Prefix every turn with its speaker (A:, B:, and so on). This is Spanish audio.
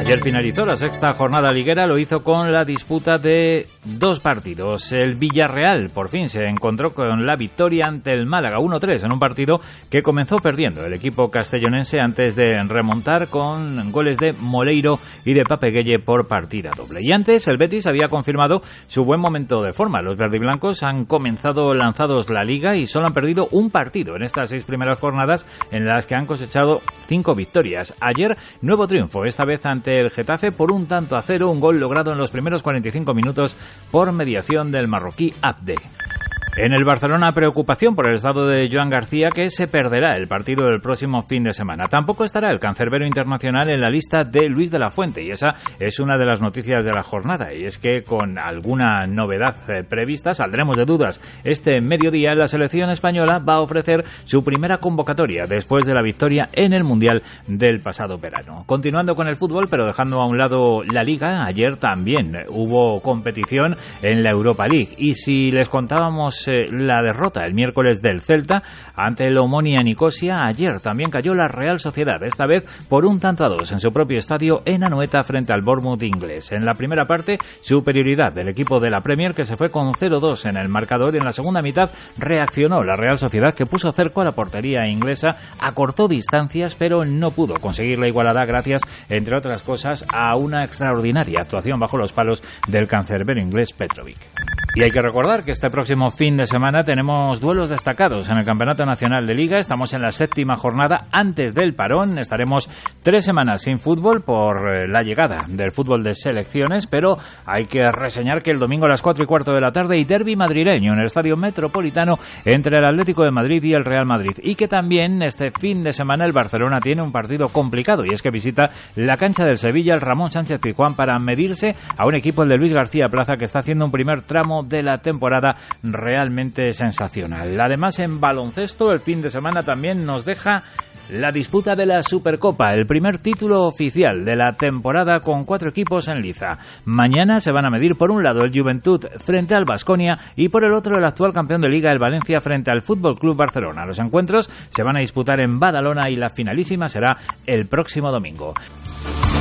A: Ayer finalizó la sexta jornada liguera, lo hizo con la disputa de 2 partidos. El Villarreal por fin se encontró con la victoria ante el Málaga 1-3 en un partido que comenzó perdiendo el equipo castellonense antes de remontar con goles de Moleiro y de Pape Gueye por partida doble. Y antes el Betis había confirmado su buen momento de forma. Los verdiblancos han comenzado lanzados la liga y solo han perdido un partido en estas 6 primeras jornadas en las que han cosechado 5 victorias. Ayer nuevo triunfo, esta vez ante el Getafe por 1-0, un gol logrado en los primeros 45 minutos por mediación del marroquí Abde. En el Barcelona, preocupación por el estado de Joan García, que se perderá el partido del próximo fin de semana. Tampoco estará el cancerbero internacional en la lista de Luis de la Fuente, y esa es una de las noticias de la jornada, y es que con alguna novedad prevista, saldremos de dudas este mediodía, la selección española va a ofrecer su primera convocatoria después de la victoria en el Mundial del pasado verano. Continuando con el fútbol, pero dejando a un lado la Liga, ayer también hubo competición en la Europa League, y si les contábamos la derrota el miércoles del Celta ante el Omonia Nicosia, ayer también cayó la Real Sociedad, esta vez por 1-2 en su propio estadio en Anoeta frente al Bournemouth inglés. En la primera parte, superioridad del equipo de la Premier, que se fue con 0-2 en el marcador, y en la segunda mitad reaccionó la Real Sociedad, que puso cerco a la portería inglesa, acortó distancias pero no pudo conseguir la igualada gracias, entre otras cosas, a una extraordinaria actuación bajo los palos del cancerbero inglés Petrovic. Y hay que recordar que este próximo fin de semana tenemos duelos destacados en el Campeonato Nacional de Liga. Estamos en la 7ª jornada antes del parón. Estaremos 3 semanas sin fútbol por la llegada del fútbol de selecciones, pero hay que reseñar que el domingo a las 4:15 de la tarde hay derbi madrileño en el Estadio Metropolitano entre el Atlético de Madrid y el Real Madrid. Y que también este fin de semana el Barcelona tiene un partido complicado, y es que visita la cancha del Sevilla, el Ramón Sánchez Pizjuán, para medirse a un equipo, el de Luis García Plaza, que está haciendo un primer tramo de la temporada realmente sensacional. Además, en baloncesto, el fin de semana también nos deja la disputa de la Supercopa, el primer título oficial de la temporada con 4 equipos en liza. Mañana se van a medir por un lado el Juventud frente al Baskonia y por el otro el actual campeón de Liga, el Valencia, frente al Fútbol Club Barcelona. Los encuentros se van a disputar en Badalona y la finalísima será el próximo domingo.